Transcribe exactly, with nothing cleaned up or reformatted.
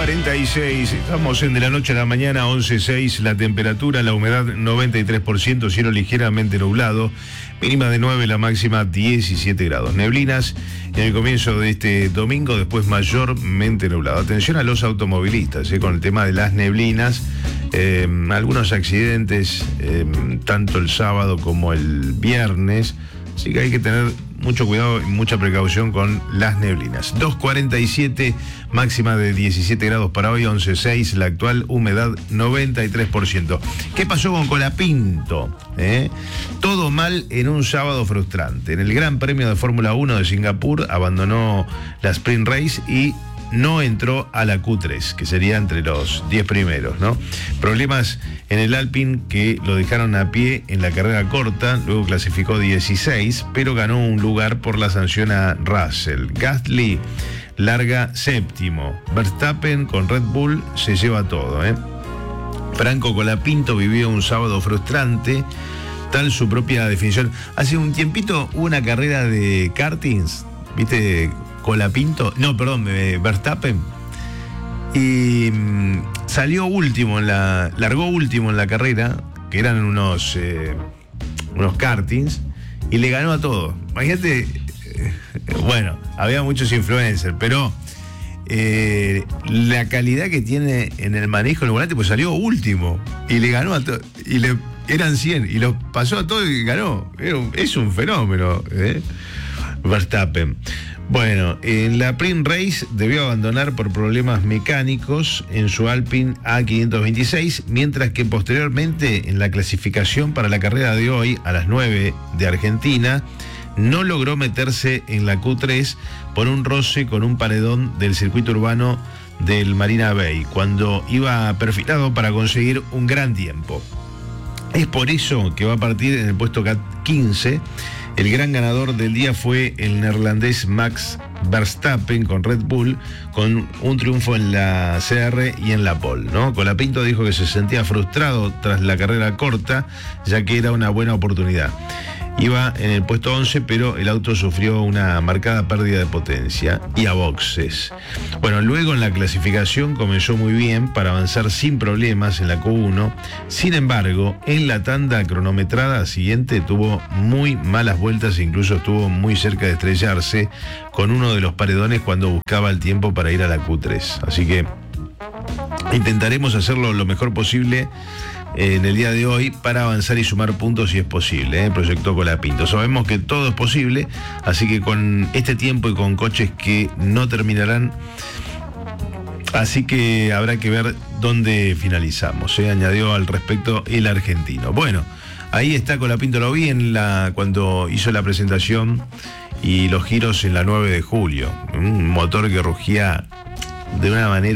cuarenta y seis, estamos en de la noche a la mañana, once seis, la temperatura, la humedad noventa y tres por ciento, cielo ligeramente nublado, mínima de nueve, la máxima diecisiete grados. Neblinas en el comienzo de este domingo, después mayormente nublado. Atención a los automovilistas, eh, con el tema de las neblinas, eh, algunos accidentes, eh, tanto el sábado como el viernes, así que hay que tener mucho cuidado y mucha precaución con las neblinas. dos cuarenta y siete, máxima de diecisiete grados para hoy, once seis, la actual humedad noventa y tres por ciento. ¿Qué pasó con Colapinto? ¿Eh? Todo mal en un sábado frustrante. En el Gran Premio de Fórmula uno de Singapur abandonó la Sprint Race y no entró a la Q tres, que sería entre los diez primeros, ¿no? Problemas en el Alpine que lo dejaron a pie en la carrera corta, luego clasificó dieciséis, pero ganó un lugar por la sanción a Russell. Gasly larga séptimo. Verstappen con Red Bull se lleva todo, ¿eh? Franco Colapinto vivió un sábado frustrante, tal su propia definición. Hace un tiempito hubo una carrera de kartings, ¿viste? Colapinto, no, perdón, eh, Verstappen, y mmm, salió último en la, largó último en la carrera, que eran unos, eh, unos kartings, y le ganó a todo. Imagínate, eh, bueno, había muchos influencers, pero eh, la calidad que tiene en el manejo del volante, pues salió último, y le ganó a todo, y le, eran cien, y lo pasó a todo y ganó. Un, es un fenómeno, ¿eh? Verstappen. Bueno, en la Sprint Race debió abandonar por problemas mecánicos en su Alpine A quinientos veintiséis, mientras que posteriormente en la clasificación para la carrera de hoy, a las nueve de Argentina, no logró meterse en la Q tres por un roce con un paredón del circuito urbano del Marina Bay, cuando iba perfilado para conseguir un gran tiempo. Es por eso que va a partir en el puesto quince. El gran ganador del día fue el neerlandés Max Verstappen con Red Bull, con un triunfo en la C R y en la pole, ¿no? Colapinto dijo que se sentía frustrado tras la carrera corta, ya que era una buena oportunidad. Iba en el puesto once, pero el auto sufrió una marcada pérdida de potencia y a boxes. Bueno, luego en la clasificación comenzó muy bien para avanzar sin problemas en la Q uno. Sin embargo, en la tanda cronometrada siguiente tuvo muy malas vueltas e incluso estuvo muy cerca de estrellarse con uno de los paredones cuando buscaba el tiempo para ir a la Q tres. Así que intentaremos hacerlo lo mejor posible en el día de hoy para avanzar y sumar puntos si es posible, ¿eh? Proyectó Colapinto. Sabemos que todo es posible, así que con este tiempo y con coches que no terminarán, así que habrá que ver dónde finalizamos, ¿eh? Añadió al respecto el argentino. Bueno, ahí está Colapinto, lo vi en la, cuando hizo la presentación y los giros en la nueve de julio. Un motor que rugía de una manera